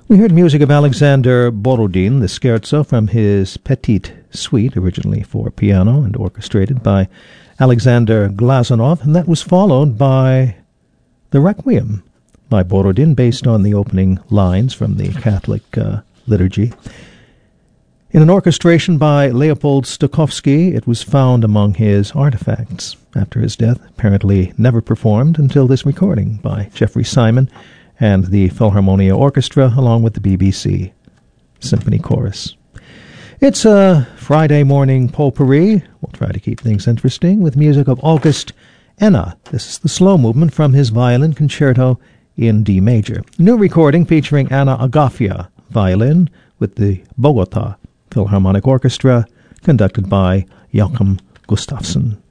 We heard music of Alexander Borodin, the scherzo from his Petite Suite, originally for piano and orchestrated by Alexander Glazunov, and that was followed by the Requiem by Borodin, based on the opening lines from the Catholic liturgy. In an orchestration by Leopold Stokowski, it was found among his artifacts. After his death, apparently never performed until this recording by Jeffrey Simon and the Philharmonia Orchestra, along with the BBC Symphony Chorus. It's a Friday morning potpourri. We'll try to keep things interesting with music of August Enna. This is the slow movement from his violin concerto in D major. New recording featuring Anna Agafia, violin, with the Bogota Philharmonic Orchestra, conducted by Joachim Gustafsson.